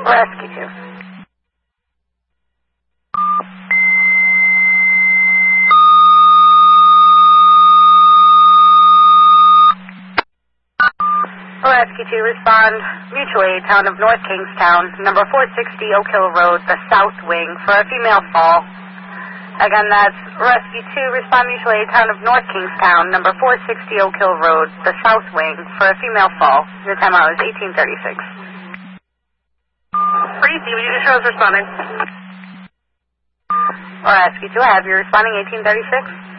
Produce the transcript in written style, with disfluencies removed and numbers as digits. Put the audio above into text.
Rescue 2. Rescue 2, respond. Mutual aid, town of North Kingstown, number 460 Oak Hill Road, the South Wing, for a female fall. Again, that's Rescue 2, respond mutual aid, town of North Kingstown, number 460 Oak Hill Road, the South Wing, for a female fall. Your timeout is 1836. Freeze, you just shows responding. Rescue 2, I have you responding 1836.